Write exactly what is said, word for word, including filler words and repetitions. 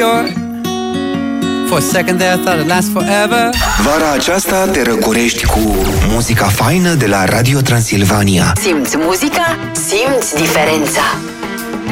short. For a second there I thought it'd last forever. Vara aceasta te răcorești cu muzica faină de la Radio Transilvania. Simți muzica, simți diferența.